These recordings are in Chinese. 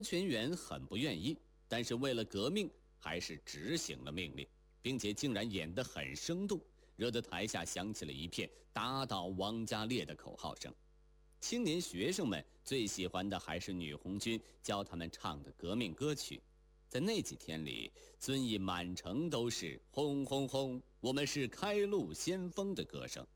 全员很不愿意，但是为了革命，还是执行了命令，并且竟然演得很生动，惹得台下响起了一片打倒王家烈的口号声。青年学生们最喜欢的还是女红军教他们唱的革命歌曲。在那几天里，遵义满城都是轰轰轰，我们是开路先锋的歌声。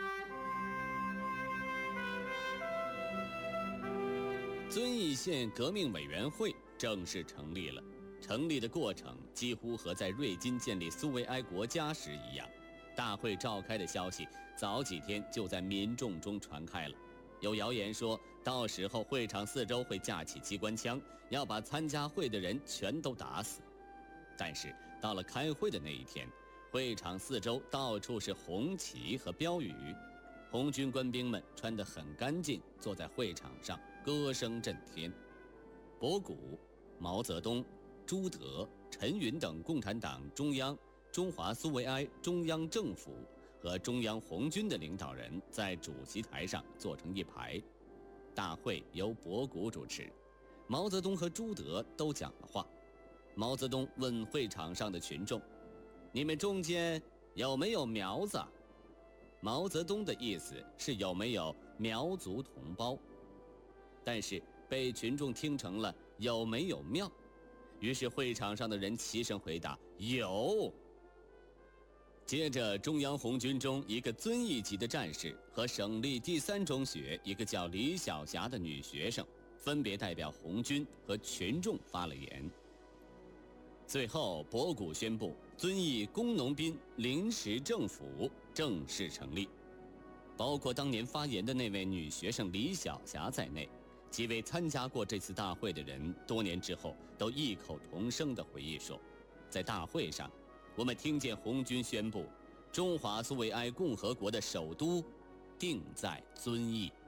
遵义县革命委员会正式成立了，成立的过程几乎和在瑞金建立苏维埃国家时一样。大会召开的消息早几天就在民众中传开了，有谣言说到时候会场四周会架起机关枪，要把参加会的人全都打死。但是到了开会的那一天，会场四周到处是红旗和标语，红军官兵们穿得很干净，坐在会场上歌声震天。博古、毛泽东、朱德、陈云等共产党中央、中华苏维埃中央政府和中央红军的领导人在主席台上坐成一排。大会由博古主持，毛泽东和朱德都讲了话。毛泽东问会场上的群众：“你们中间有没有苗子？”毛泽东的意思是有没有苗族同胞，但是被群众听成了有没有庙，于是会场上的人齐声回答有。接着中央红军中一个遵义籍的战士和省立第3中学一个叫李晓霞的女学生分别代表红军和群众发了言。最后博古宣布遵义工农兵临时政府正式成立，包括当年发言的那位女学生李晓霞在内，几位参加过这次大会的人多年之后都异口同声地回忆说，在大会上我们听见红军宣布中华苏维埃共和国的首都定在遵义。